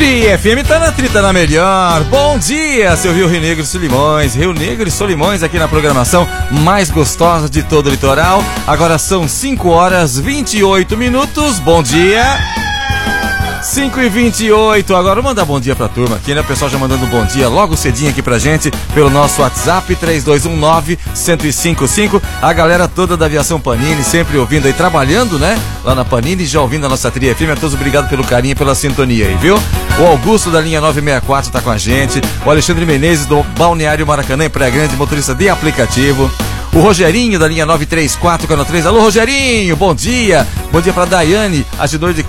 Tri FM tá na trita na melhor. Bom dia, seu Rio Negro e Solimões. Rio Negro e Solimões aqui na programação mais gostosa de todo o litoral. Agora são 5h28. Bom dia. 5h28, agora vou mandar bom dia pra turma aqui, né? O pessoal já mandando bom dia logo cedinho aqui pra gente, pelo nosso WhatsApp 3219-1055. A galera toda da Aviação Panini, sempre ouvindo aí, trabalhando, né? Lá na Panini, já ouvindo a nossa Tri FM. A todos obrigado pelo carinho e pela sintonia aí, viu? O Augusto da linha 964 tá com a gente. O Alexandre Menezes do Balneário Maracanã, em Praia Grande, motorista de aplicativo. O Rogerinho da linha 934, canal 3. Alô, Rogerinho, bom dia. Bom dia pra Daiane,